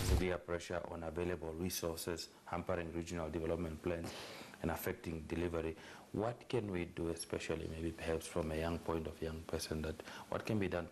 severe pressure on available resources, hampering regional development plans and affecting delivery. What can we do, especially maybe perhaps from a young point of young person, that what can be done